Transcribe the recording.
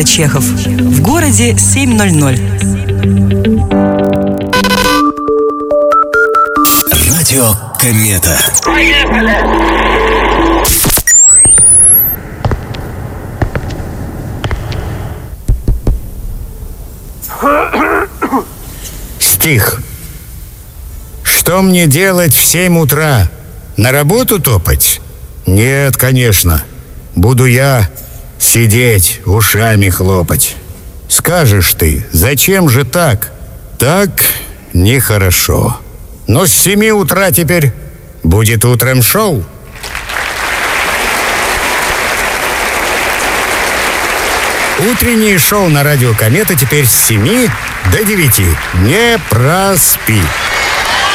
Владимира Чехов. В городе 7:00. Радио Комета. Стих. Что мне делать в 7 утра? На работу топать? Нет, конечно. Буду я сидеть, ушами хлопать. Скажешь ты, зачем же так? Так нехорошо. Но с 7 утра теперь будет утром шоу. Утреннее шоу на радио Комета теперь с 7 до 9. Не проспи.